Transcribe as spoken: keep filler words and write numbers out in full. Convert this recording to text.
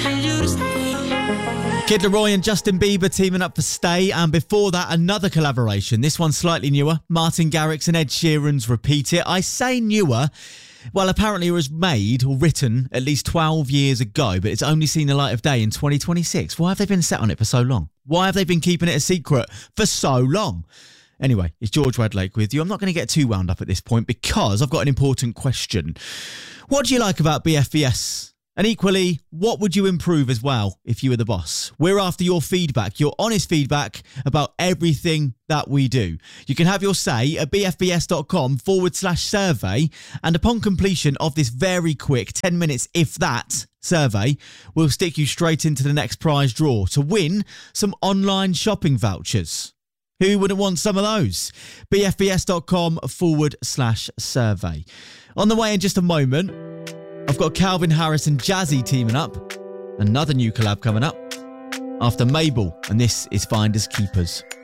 Kid Laroi and Justin Bieber teaming up for Stay, and before that, another collaboration. This one's slightly newer. Martin Garrix and Ed Sheeran's Repeat It. I say newer. Well, apparently it was made or written at least twelve years ago, but it's only seen the light of day in twenty twenty-six. Why have they been set on it for so long? Why have they been keeping it a secret for so long? Anyway, it's George Redlake with you. I'm not going to get too wound up at this point because I've got an important question. What do you like about B F B S? And equally, what would you improve as well if you were the boss? We're after your feedback, your honest feedback about everything that we do. You can have your say at bfbs.com forward slash survey. And upon completion of this very quick ten minutes, if that, survey, we'll stick you straight into the next prize draw to win some online shopping vouchers. Who wouldn't want some of those? bfbs.com forward slash survey. On the way in just a moment, I've got Calvin Harris and Jazzy teaming up. Another new collab coming up after Mabel, and this is Finders Keepers.